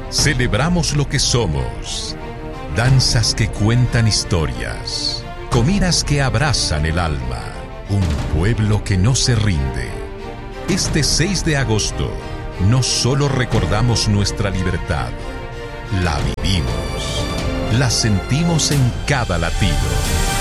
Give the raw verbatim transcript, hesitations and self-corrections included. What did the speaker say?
Celebramos lo que somos. Danzas que cuentan historias. Comidas que abrazan el alma. Un pueblo que no se rinde. Este seis de agosto, no solo recordamos nuestra libertad, la vivimos. La sentimos en cada latido.